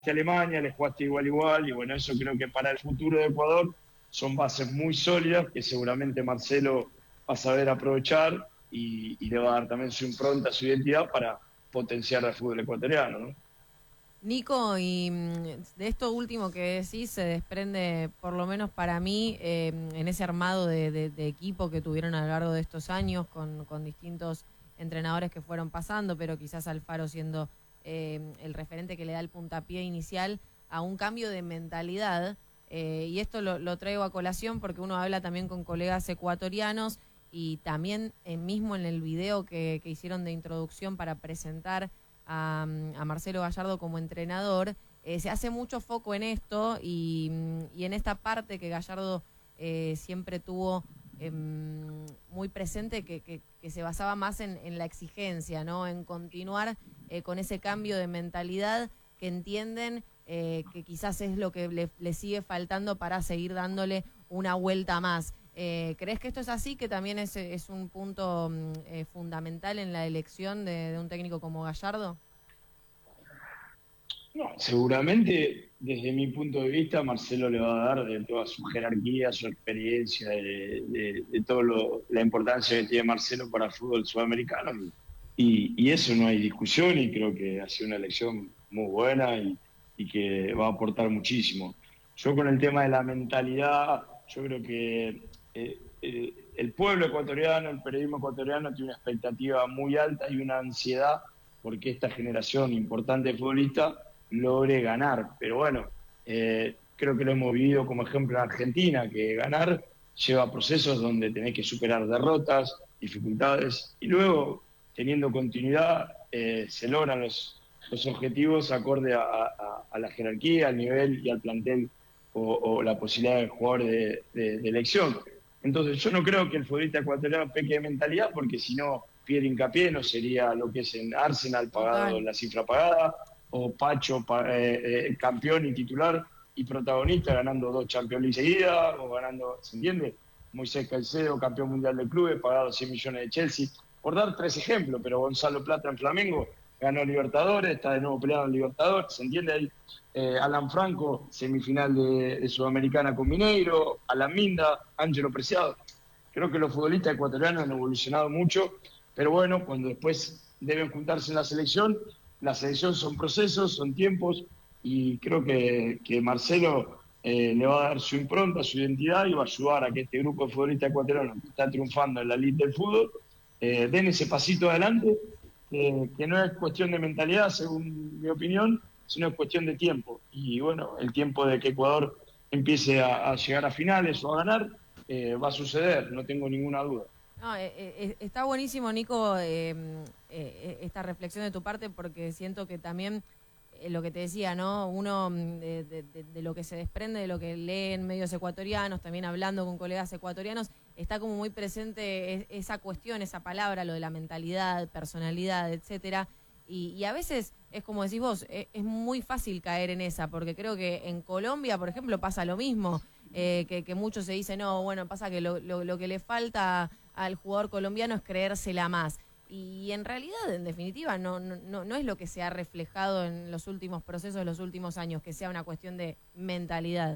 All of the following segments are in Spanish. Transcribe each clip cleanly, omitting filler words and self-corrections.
Alemania, le jugaste igual igual, y bueno, eso creo que para el futuro de Ecuador son bases muy sólidas que seguramente Marcelo va a saber aprovechar y le va a dar también su impronta, su identidad para potenciar al fútbol ecuatoriano, ¿no? Nico, y de esto último que decís se desprende, por lo menos para mí, en ese armado de equipo que tuvieron a lo largo de estos años con distintos entrenadores que fueron pasando, pero quizás Alfaro siendo el referente que le da el puntapié inicial a un cambio de mentalidad. Y esto lo traigo a colación porque uno habla también con colegas ecuatorianos y también mismo en el video que hicieron de introducción para presentar a Marcelo Gallardo como entrenador, se hace mucho foco en esto y en esta parte que Gallardo siempre tuvo muy presente, que se basaba más en la exigencia, ¿no? En continuar con ese cambio de mentalidad que entienden que quizás es lo que le sigue faltando para seguir dándole una vuelta más. ¿Crees que esto es así, que también es un punto fundamental en la elección de un técnico como Gallardo? No, seguramente, desde mi punto de vista, Marcelo le va a dar de toda su jerarquía, su experiencia, de todo la importancia que tiene Marcelo para el fútbol sudamericano. Y eso no hay discusión y creo que ha sido una elección muy buena y que va a aportar muchísimo. Yo con el tema de la mentalidad, yo creo que el pueblo ecuatoriano, el periodismo ecuatoriano tiene una expectativa muy alta y una ansiedad porque esta generación importante de futbolistas logre ganar. Pero bueno, creo que lo hemos vivido como ejemplo en Argentina, que ganar lleva procesos donde tenés que superar derrotas, dificultades, y luego, teniendo continuidad, se logran los objetivos acorde a la jerarquía, al nivel y al plantel o la posibilidad del jugador de elección. Entonces, yo no creo que el futbolista ecuatoriano peque de mentalidad, porque si no, Pierre Hincapié no sería lo que es en Arsenal, pagado Total. la cifra pagada, o Pacho, campeón y titular y protagonista, ganando 2 Champions League seguidas, o ganando, ¿se entiende? Moisés Caicedo, campeón mundial del club, pagado 100 millones de Chelsea, por dar 3 ejemplos, pero Gonzalo Plata en Flamengo ganó Libertadores, está de nuevo peleado en Libertadores, ¿se entiende ahí? Alan Franco, semifinal de Sudamericana con Mineiro, Alan Minda, Ángelo Preciado. Creo que los futbolistas ecuatorianos han evolucionado mucho, pero bueno, cuando después deben juntarse en la selección son procesos, son tiempos, y creo que Marcelo le va a dar su impronta, su identidad, y va a ayudar a que este grupo de futbolistas ecuatorianos que está triunfando en la elite del fútbol den ese pasito adelante, que no es cuestión de mentalidad, según mi opinión, sino es cuestión de tiempo. Y bueno, el tiempo de que Ecuador empiece a llegar a finales o a ganar, va a suceder, no tengo ninguna duda. No, está buenísimo, Nico, esta reflexión de tu parte, porque siento que también lo que te decía, ¿no? Uno de lo que se desprende, de lo que lee en medios ecuatorianos, también hablando con colegas ecuatorianos, está como muy presente esa cuestión, esa palabra, lo de la mentalidad, personalidad, etcétera. Y a veces es como decís vos, es muy fácil caer en esa, porque creo que en Colombia, por ejemplo, pasa lo mismo, que muchos se dicen, no, bueno, pasa que lo que le falta al jugador colombiano es creérsela más. Y en realidad, en definitiva, no es lo que se ha reflejado en los últimos procesos de los últimos años, que sea una cuestión de mentalidad.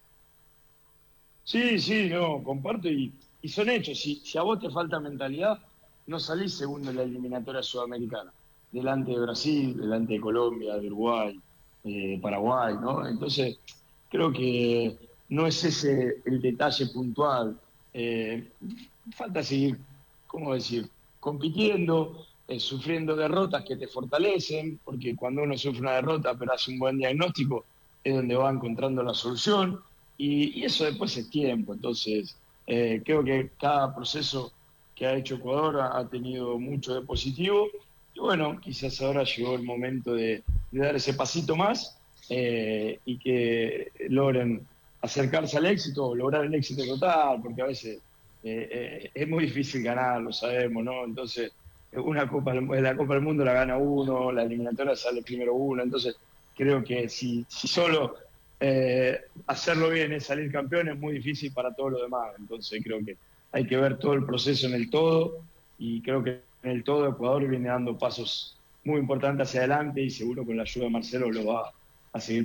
Sí, sí, no, comparto y son hechos. Si a vos te falta mentalidad, no salís segundo en la eliminatoria sudamericana, delante de Brasil, delante de Colombia, de Uruguay, Paraguay, ¿no? Entonces, creo que no es ese el detalle puntual. Falta seguir, ¿cómo decir? Compitiendo, sufriendo derrotas que te fortalecen, porque cuando uno sufre una derrota pero hace un buen diagnóstico, es donde va encontrando la solución y eso después es tiempo. Entonces, creo que cada proceso que ha hecho Ecuador ha tenido mucho de positivo. Y bueno, quizás ahora llegó el momento de dar ese pasito más y que logren acercarse al éxito o lograr el éxito total, porque a veces es muy difícil ganar, lo sabemos, ¿no? Entonces, la Copa del Mundo la gana uno, la eliminatoria sale primero uno, entonces creo que si solo hacerlo bien es salir campeón, es muy difícil para todos los demás. Entonces creo que hay que ver todo el proceso en el todo y creo que en el todo Ecuador viene dando pasos muy importantes hacia adelante y seguro con la ayuda de Marcelo a seguir